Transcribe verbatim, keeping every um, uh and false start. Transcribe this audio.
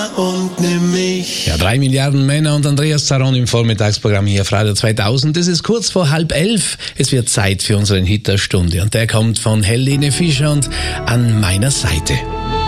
und nimm mich. Ja, drei Milliarden Männer und Andreas Zaron im Vormittagsprogramm hier auf Radio zweitausend. Es ist kurz vor halb elf. Es wird Zeit für unseren Hit der Stunde. Und der kommt von Helene Fischer und An meiner Seite.